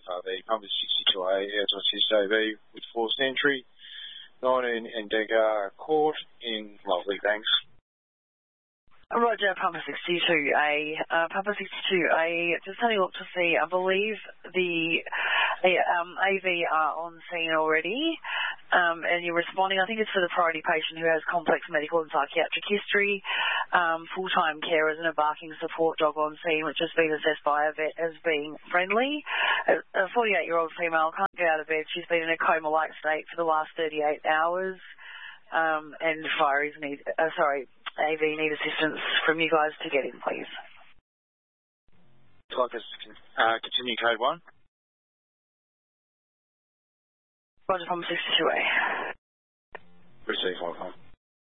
FRV, Pumper 62A, Autistic AV with forced entry, 19 Endega Court in Lovely, thanks. Roger, Pumper 62A. Pumper 62A, just having a look to see, I believe the AV are on scene already, and you're responding. I think it's for the priority patient who has complex medical and psychiatric history, full-time carers and a barking support dog on scene, which has been assessed by a vet as being friendly. A 48-year-old female can't get out of bed. She's been in a coma-like state for the last 38 hours, and AV need assistance from you guys to get in, please. Would you like us to continue code 1? Roger, Pumper 62A. Receive, welcome.